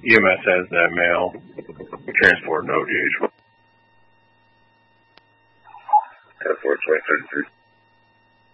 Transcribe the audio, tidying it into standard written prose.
EMS has that mail. Transport, no, GH. 10-4, 2033.